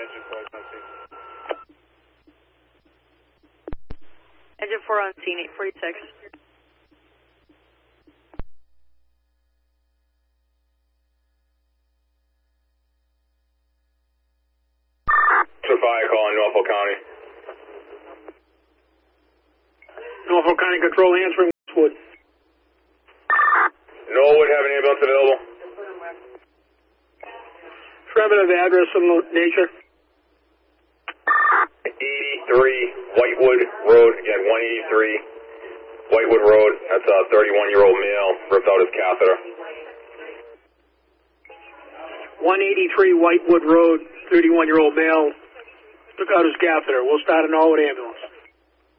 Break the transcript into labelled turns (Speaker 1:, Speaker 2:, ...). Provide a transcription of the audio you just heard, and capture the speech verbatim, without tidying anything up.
Speaker 1: Engine four on scene, eight forty-six.
Speaker 2: Fire calling Norfolk County.
Speaker 3: Norfolk County Control answering Westwood.
Speaker 2: Norwood have an ambulance available?
Speaker 3: Affirmative, address and nature.
Speaker 2: eighty-three Whitewood Road, again one eighty-three Whitewood Road. That's a thirty-one year old male, ripped out his catheter.
Speaker 3: one eighty-three Whitewood Road, thirty-one year old male, took out his catheter. We'll start an Norwood ambulance.